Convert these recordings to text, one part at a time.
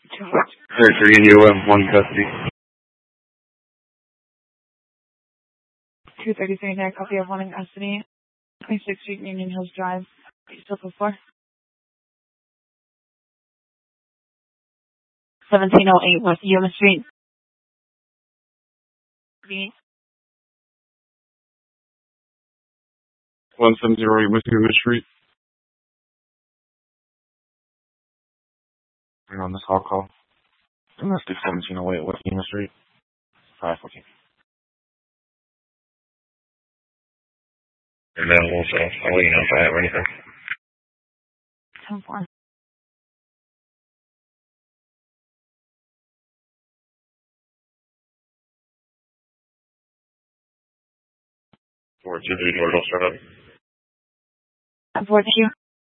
Victor, UM 1 custody. 233 there, copy of 1 in custody. 26th Street, Union Hills Drive. Still for 4. 1708 West Yuma Street. 1708 West Yuma Street. We're on this call. Domestic 1708 West Yuma Street. 514. And then also, I'll let you know if I have anything. 10-4. Or 2-3 doors, I'll start up. 10-4, thank you.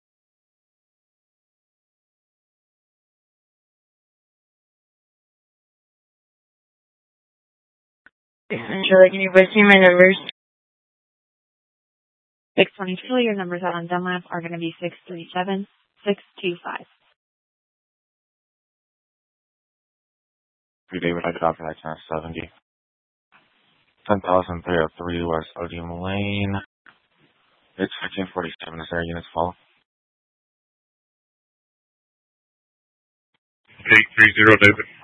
Sure, can you please see my numbers? 622, your numbers out on Dunlap are going to be 637-625. David, I got that 1070. 10,303 West Odium Lane. It's 1547. Is there units follow? 830, David.